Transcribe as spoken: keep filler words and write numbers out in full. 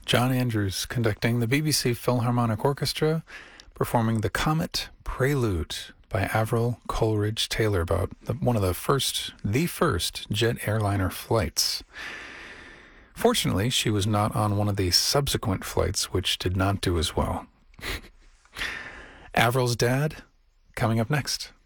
John Andrews conducting the B B C Philharmonic Orchestra, performing the Comet Prelude by Avril Coleridge Taylor about the, one of the first, the first jet airliner flights. Fortunately, she was not on one of the subsequent flights, which did not do as well. Avril's dad, coming up next.